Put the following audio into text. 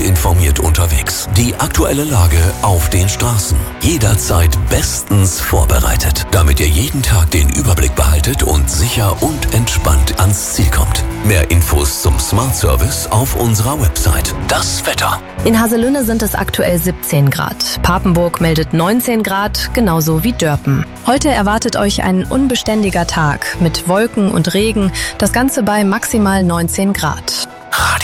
informiert unterwegs. Die aktuelle Lage auf den Straßen. Jederzeit bestens vorbereitet, damit ihr jeden Tag den Überblick behaltet und sicher und entspannt ans Ziel kommt. Mehr Infos zum Smart Service auf unserer Website. Das Wetter. In Haselünne sind es aktuell 17 Grad. Papenburg meldet 19 Grad, genauso wie Dörpen. Heute erwartet euch ein unbeständiger Tag mit Wolken und Regen, das Ganze bei maximal 19 Grad.